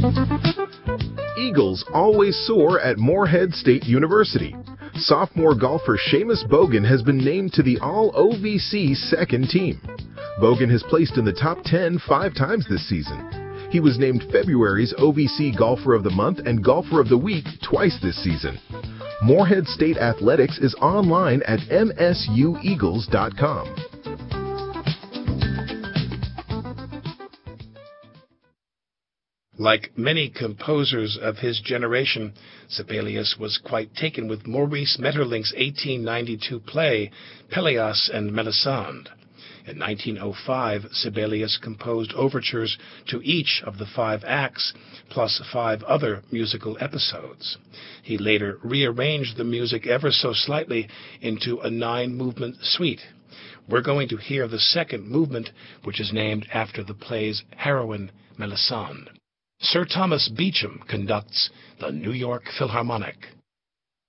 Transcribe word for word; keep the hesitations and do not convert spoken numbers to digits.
Eagles always soar at Morehead State University. Sophomore golfer Seamus Bogan has been named to the All-O V C second team. Bogan has placed in the top ten five times this season. He was named February's O V C Golfer of the Month and Golfer of the Week twice this season. Morehead State Athletics is online at m s u eagles dot com. Like many composers of his generation, Sibelius was quite taken with Maurice Maeterlinck's eighteen ninety-two play, Pelléas and Melisande. In nineteen oh five, Sibelius composed overtures to each of the five acts, plus five other musical episodes. He later rearranged the music ever so slightly into a nine-movement suite. We're going to hear the second movement, which is named after the play's heroine, Melisande. Sir Thomas Beecham conducts the New York Philharmonic.